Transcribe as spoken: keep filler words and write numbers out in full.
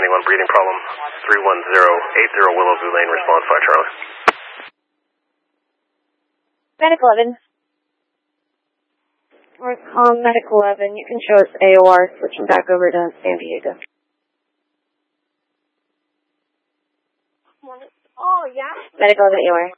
anyone breathing problem. three one zero eight zero Willowview Lane, response five Charlie. Medic eleven. Or um, Medic eleven, you can show us A O R, switching back over to San Diego. Oh, yeah? Medic eleven A O R.